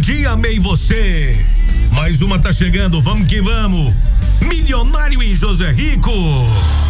dia, amei você. Mais uma tá chegando, vamos que vamos. Milionário e José Rico.